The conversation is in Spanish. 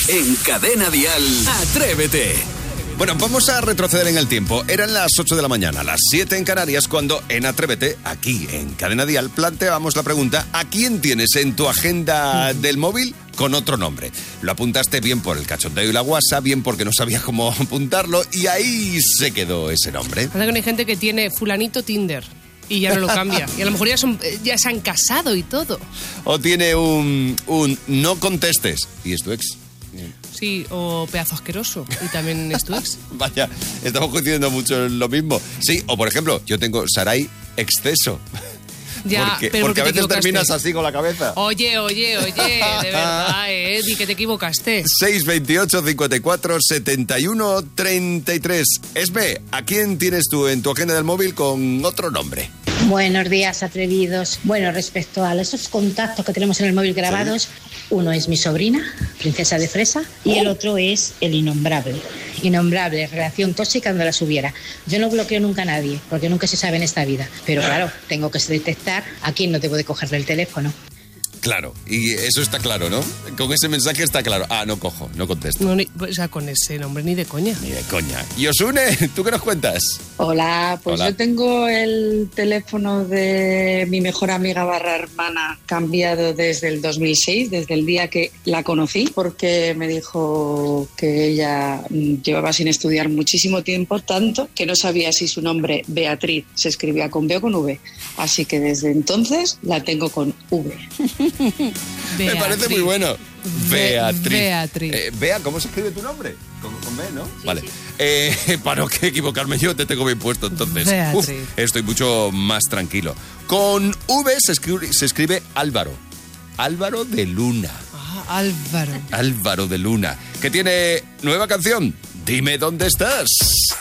En Cadena Dial, Atrévete. Bueno, vamos a retroceder en el tiempo. Eran las 8 de la mañana, las 7 en Canarias, cuando en Atrévete, aquí en Cadena Dial, planteábamos la pregunta: ¿a quién tienes en tu agenda del móvil con otro nombre? Lo apuntaste bien por el cachondeo y la guasa, bien porque no sabías cómo apuntarlo, y ahí se quedó ese nombre. Pasa que hay gente que tiene fulanito Tinder y ya no lo cambia. Y a lo mejor ya se han casado y todo. O tiene un no contestes y es tu ex. Sí, o pedazo asqueroso y también es tu ex. Vaya, estamos coincidiendo mucho en lo mismo. Sí, o por ejemplo, yo tengo Saray Exceso. Ya, porque a veces terminas así con la cabeza. Oye, de verdad, di que te equivocaste. 628 54 71 33. Esbe, ¿a quién tienes tú en tu agenda del móvil con otro nombre? Buenos días, atrevidos. Bueno, respecto a esos contactos que tenemos en el móvil grabados, uno es mi sobrina, Princesa de Fresa, y el otro es el innombrable. Innombrable, relación tóxica donde las hubiera. Yo no bloqueo nunca a nadie, porque nunca se sabe en esta vida. Pero claro, tengo que detectar a quién no debo de cogerle el teléfono. Claro, y eso está claro, ¿no? Con ese mensaje está claro. Ah, no cojo, no contesto. No, o sea, con ese nombre ni de coña. Ni de coña. Y Osune, ¿tú qué nos cuentas? Hola, pues Hola. Yo tengo el teléfono de mi mejor amiga / hermana cambiado desde el 2006, desde el día que la conocí, porque me dijo que ella llevaba sin estudiar muchísimo tiempo, tanto que no sabía si su nombre Beatriz se escribía con B o con V. Así que desde entonces la tengo con V. Me parece muy bueno. Beatriz. Bea, ¿cómo se escribe tu nombre? Con B, ¿no? Sí, vale. Sí. Para no equivocarme yo, te tengo bien puesto, entonces. Estoy mucho más tranquilo. Con V se escribe Álvaro. Álvaro de Luna. Ah, Álvaro. Álvaro de Luna. Que tiene nueva canción. Dime dónde estás.